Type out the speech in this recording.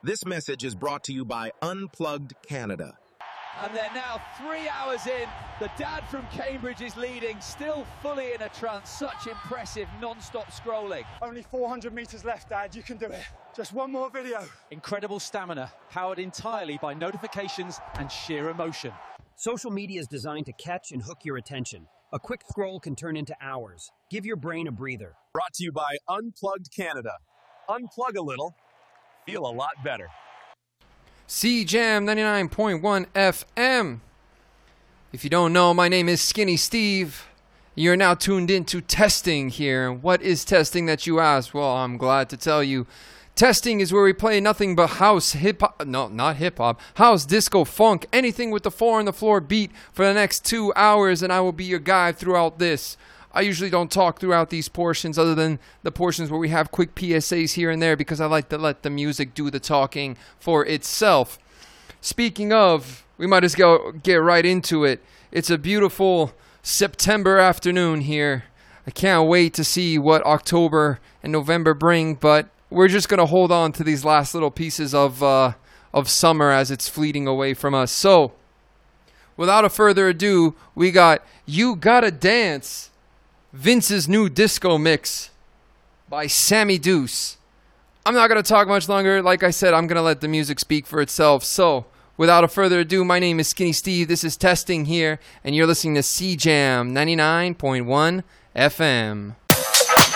This message is brought to you by Unplugged Canada. And they're now 3 hours in. The dad from Cambridge is leading, still fully in a trance. Such impressive non-stop scrolling. Only 400 meters left, Dad. You can do it. Just one more video. Incredible stamina, powered entirely by notifications and sheer emotion. Social media is designed to catch and hook your attention. A quick scroll can turn into hours. Give your brain a breather. Brought to you by Unplugged Canada. Unplug a little, feel a lot better. CJAM 99.1 FM. If you don't know, my name is Skinny Steve. You're now tuned into testing here. What is testing that you ask? Well, I'm glad to tell you. Testing is where we play nothing but house, hip-hop, no, not hip-hop, house, disco, funk, anything with the 4 on the floor beat for the next 2 hours, and I will be your guide throughout this. I usually don't talk throughout these portions other than the portions where we have quick PSAs here and there because I like to let the music do the talking for itself. Speaking of, we might as well get right into it. It's a beautiful September afternoon here. I can't wait to see what October and November bring, but we're just going to hold on to these last little pieces of summer as it's fleeting away from us. So, without a further ado, we got You Gotta Dance, Vince's new disco mix by Sammy Deuce. I'm not going to talk much longer. Like I said, I'm going to let the music speak for itself. So, without a further ado, my name is Skinny Steve. This is Testing here, and you're listening to CJAM 99.1 FM.